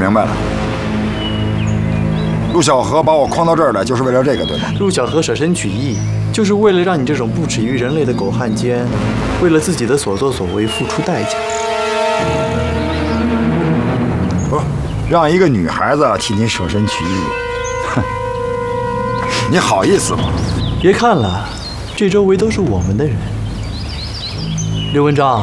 明白了。陆小河把我诓到这儿来，就是为了这个，对吗？ 陆小河舍身取义，就是为了让你这种不耻于人类的狗汉奸，为了自己的所作所为付出代价。 不，让一个女孩子替你舍身取义，哼，你好意思吗？ 别看了，这周围都是我们的人。刘文章，